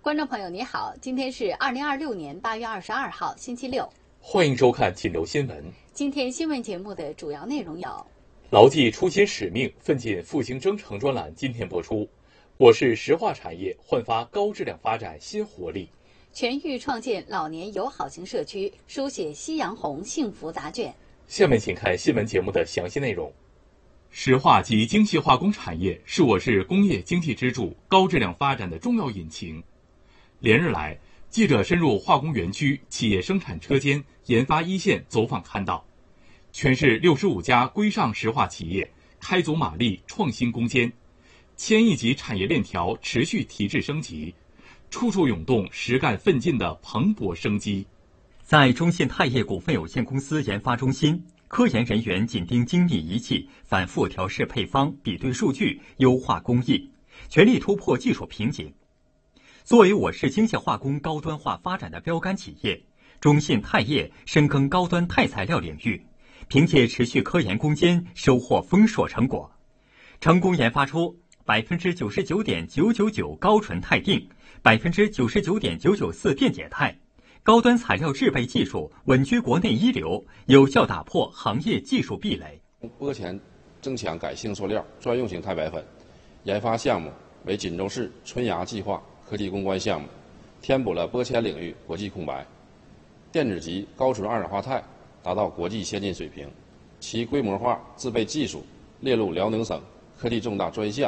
观众朋友你好，今天是2026年8月22号，星期六。 欢迎收看《锦流新闻》。 今天新闻节目的主要内容有： 牢记初心使命，奋进复兴征程专栏今天播出。我市石化产业焕发高质量发展新活力。 全域创建老年友好型社区，书写夕阳红幸福答卷。 下面请看新闻节目的详细内容。石化及精细化工产业是我市工业经济支柱、高质量发展的重要引擎。连日来，记者深入化工园区、企业生产车间、研发一线走访看到，全市65家规上石化企业开足马力创新攻坚，1000亿级产业链条持续提质升级，处处涌动实干奋进的蓬勃生机。 在中信泰业股份有限公司研发中心，科研人员紧盯精密仪器，反复调试配方，比对数据，优化工艺，全力突破技术瓶颈。作为我市精细化工高端化发展的标杆企业，中信泰业深耕高端钛材料领域，凭借持续科研攻坚，收获丰硕成果，成功研发出99.999%高纯钛锭、99.994%电解钛，高端材料制备技术稳居国内一流，有效打破行业技术壁垒。 玻前增强改性塑料专用型钛白粉研发项目为锦州市春芽计划科技攻关项目，填补了玻纤领域国际空白。电子级高纯二氧化钛达到国际先进水平，其规模化制备技术列入辽宁省科技重大专项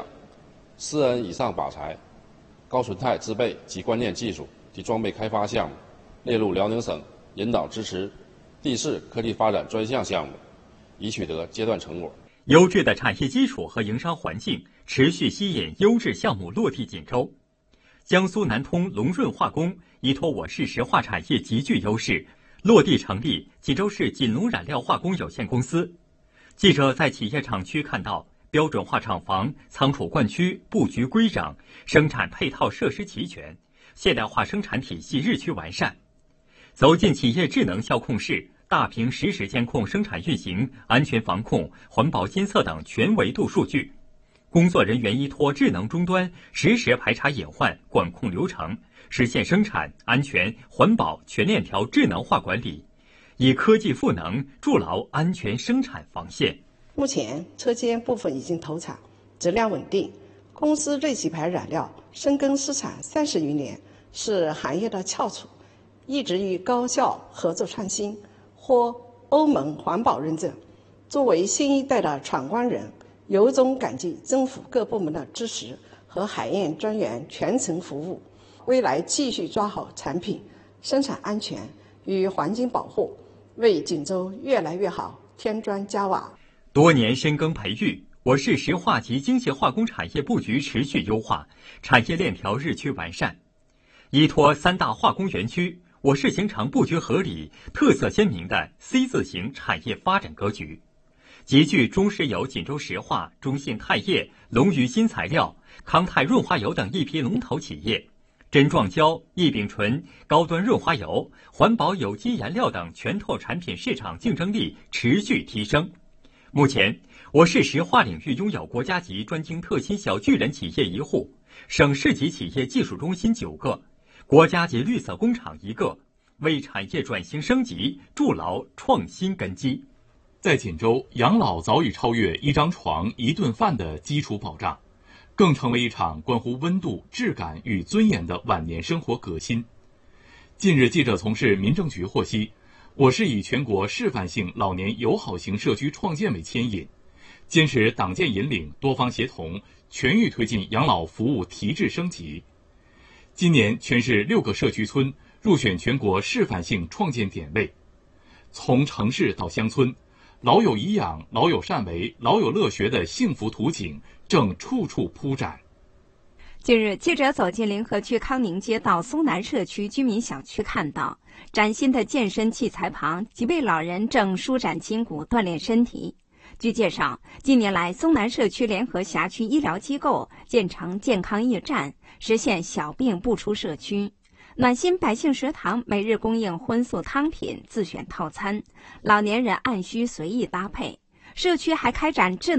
，4N 以上靶材、高纯钛制备及关键技术及装备开发项目列入辽宁省引导支持地市科技发展专项项目，已取得阶段成果。 优质的产业基础和营商环境持续吸引优质项目落地锦州。江苏南通龙润化工依托我市石化产业极具优势，落地成立锦州市锦龙染料化工有限公司。记者在企业厂区看到，标准化厂房、仓储灌区布局规整，生产配套设施齐全，现代化生产体系日趋完善。走进企业智能销控室，大屏实时监控生产运行、安全防控、环保监测等全维度数据。工作人员依托智能终端，实时排查隐患，管控流程，实现生产安全、环保全链条智能化管理，以科技赋能，筑牢安全生产防线。 目前车间部分已经投产，质量稳定。公司瑞奇牌染料深耕市场30余年，是行业的翘楚，一直与高校合作创新，获欧盟环保认证。作为新一代的闯关人，由衷感激政府各部门的支持和海燕专员全程服务，未来继续抓好产品生产安全与环境保护，为锦州越来越好添砖加瓦。 多年深耕培育，我市石化及精细化工产业布局持续优化，产业链条日趋完善。依托3大化工园区，我市形成布局合理、特色鲜明的 C 字形产业发展格局。集聚中石油锦州石化、中信泰业、龙鱼新材料、康泰润滑油等一批龙头企业，真撞胶、异丙醇、高端润滑油、环保有机颜料等全透产品市场竞争力持续提升。目前，我市石化领域拥有国家级专精特新小巨人企业1户，省市级企业技术中心9个，国家级绿色工厂1个，为产业转型升级筑牢创新根基。 在锦州，养老早已超越一张床、一顿饭的基础保障，更成为一场关乎温度、质感与尊严的晚年生活革新。近日，记者从市民政局获悉，我市以全国示范性老年友好型社区创建为牵引，坚持党建引领、多方协同，全域推进养老服务提质升级。今年，全市6个社区村入选全国示范性创建点位，从城市到乡村，老有颐养、老有善为、老有乐学的幸福图景正处处铺展。 近日，记者走进临河区康宁街道松南社区居民小区，看到崭新的健身器材旁，几位老人正舒展筋骨、锻炼身体。据介绍，近年来，松南社区联合辖区医疗机构建成健康驿站，实现小病不出社区。暖心百姓食堂每日供应荤素汤品，自选套餐，老年人按需随意搭配。社区还开展智